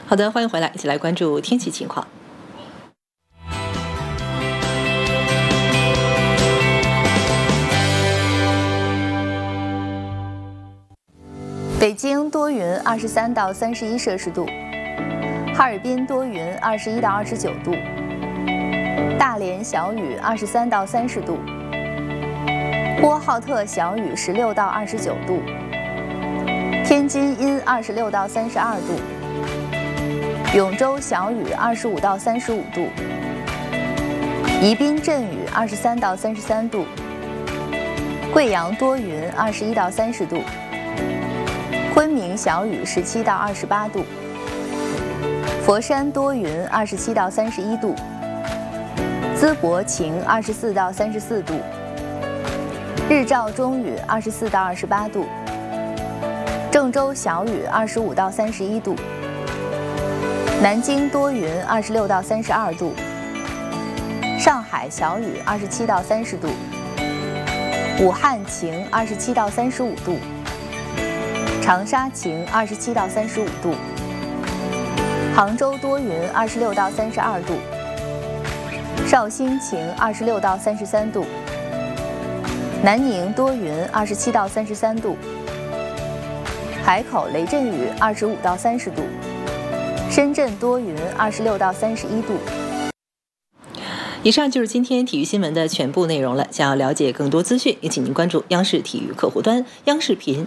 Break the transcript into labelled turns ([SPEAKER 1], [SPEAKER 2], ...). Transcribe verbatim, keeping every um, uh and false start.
[SPEAKER 1] 好的，欢迎回来，一起来关注天气情况。
[SPEAKER 2] 北京多云，二十三到三十一摄氏度；哈尔滨多云，二十一到二十九度；大连小雨，二十三到三十度；呼和浩特小雨，十六到二十九度；天津阴，二十六到三十二度；永州小雨，二十五到三十五度；宜宾阵雨，二十三到三十三度；贵阳多云，二十一到三十度；昆明小雨，十七到二十八度；佛山多云，二十七到三十一度；淄博晴，二十四到三十四度；日照中雨，二十四到二十八度；郑州小雨，二十五到三十一度；南京多云，二十六到三十二度；上海小雨，二十七到三十度；武汉晴，二十七到三十五度；长沙晴，二十七到三十五度；杭州多云，二十六到三十二度；绍兴晴，二十六到三十三度；南宁多云，二十七到三十三度；海口雷阵雨，二十五到三十度；深圳多云，二十六到三十一度。
[SPEAKER 1] 以上就是今天体育新闻的全部内容了。想要了解更多资讯，也请您关注央视体育客户端、央视频